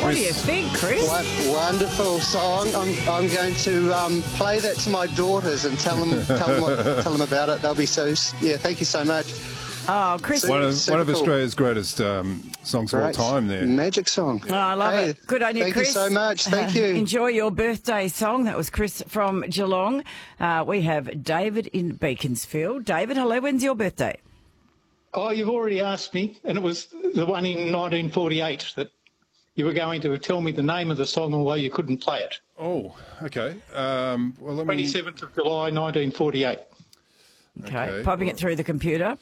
What do you think, Chris? Wonderful song. I'm going to play that to my daughters and tell them about it. They'll be thank you so much. Oh, Chris. One of Australia's greatest songs of all time there. Magic song. Oh, I love it. Good on you, Chris. Chris. Thank you so much. Thank you. Enjoy your birthday song. That was Chris from Geelong. We have David in Beaconsfield. David, hello. When's your birthday? Oh, you've already asked me, and it was the one in 1948 that you were going to tell me the name of the song, although you couldn't play it. Oh, okay. Well, 27th of July, 1948. Okay. Popping it through the computer.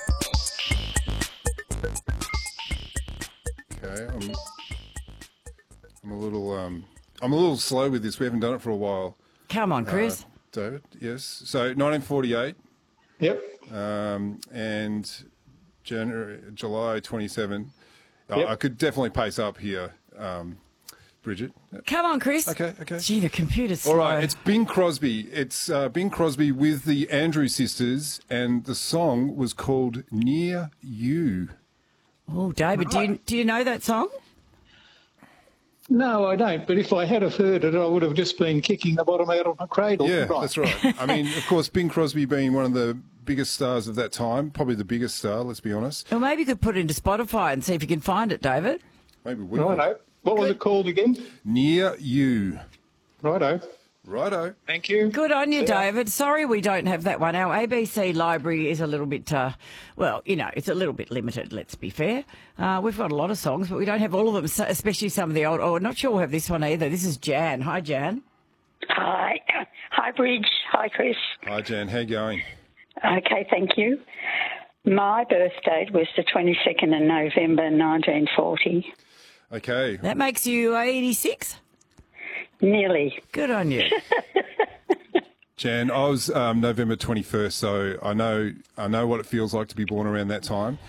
Okay, I'm a little slow with this. We haven't done it for a while. Come on, Chris. David, yes. So 1948. Yep. And July 27. Yep. I could definitely pace up here, Bridget. Come on, Chris. Okay. Gee, the computer's slow. All right, it's Bing Crosby. It's Bing Crosby with the Andrews Sisters, and the song was called Near You. Oh, David, do you know that song? No, I don't. But if I had have heard it, I would have just been kicking the bottom out of my cradle. Yeah, that's right. I mean, of course, Bing Crosby being one of the biggest stars of that time, probably the biggest star, let's be honest. Well, maybe you could put it into Spotify and see if you can find it, David. Maybe we Righto. What was it called again? Near You. Righto. Thank you. Good on you, David. Sorry we don't have that one. Our ABC library is a little bit, it's a little bit limited, let's be fair. We've got a lot of songs, but we don't have all of them, especially some of the old. Oh, I'm not sure we'll have this one either. This is Jan. Hi, Jan. Hi. Hi, Bridge. Hi, Chris. Hi, Jan. How you going? Okay, thank you. My birth date was the 22nd of November, 1940. Okay. That makes you 86? Nearly. Good on you. Jan, I was November 21st, so I know what it feels like to be born around that time.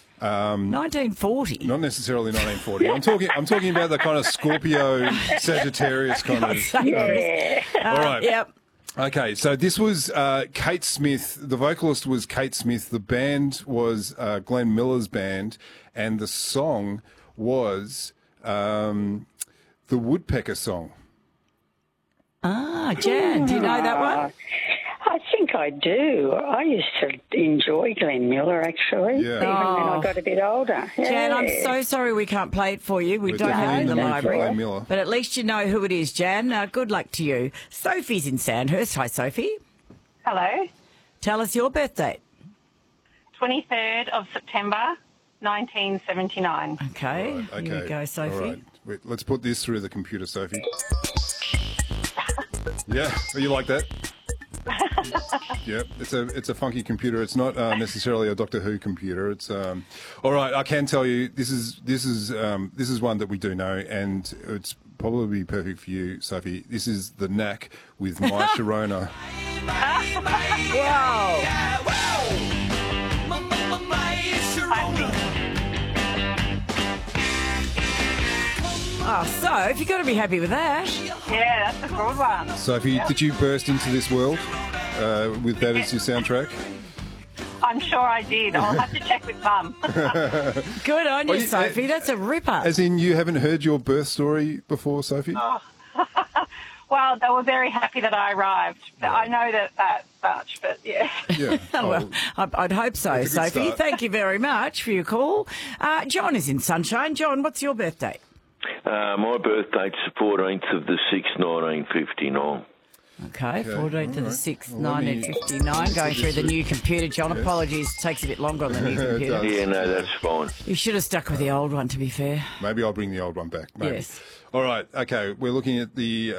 1940. Not necessarily 1940. I'm talking about the kind of Scorpio, Sagittarius kind of. Yeah. All right. Yep. Okay, so this was Kate Smith. The vocalist was Kate Smith. The band was Glenn Miller's band, and the song was the Woodpecker Song. Ah, Jan, do you know that one? I think I do. I used to enjoy Glenn Miller, actually, Yeah. even when I got a bit older. Yeah. Jan, I'm so sorry we can't play it for you. We don't have it in the definitely library. Glenn Miller. But at least you know who it is, Jan. Good luck to you. Sophie's in Sandhurst. Hi, Sophie. Hello. Tell us your birth date. 23rd of September, 1979. Okay, Okay. here we go, Sophie. All right. Wait, let's put this through the computer, Sophie. Yeah, you like that? Yep, it's a funky computer. It's not necessarily a Doctor Who computer. It's all right. I can tell you this is one that we do know, and it's probably perfect for you, Sophie. This is The Knack with My Sharona. Wow. Oh, Soph, you've got to be happy with that. Yeah, that's a good one. Sophie, did you burst into this world with that as your soundtrack? I'm sure I did. I'll have to check with Mum. Good on you, Sophie. That's a ripper. As in, you haven't heard your birth story before, Sophie? Well, they were very happy that I arrived. I know that much, but yeah. Yeah. Well, I'd hope so, That's a good Sophie. start. Thank you very much for your call. John is in Sunshine. John, what's your birthday? My birth date's the 14th of the 6th, 1959. Okay, 14th of the 6th, Well, let me- 1959. Going through the new computer, John. Apologies, takes a bit longer on the new It computer. does. Yeah, no, that's fine. You should have stuck with the old one, to be fair. Maybe I'll bring the old one back. Maybe. Yes. All right. Okay. We're looking at the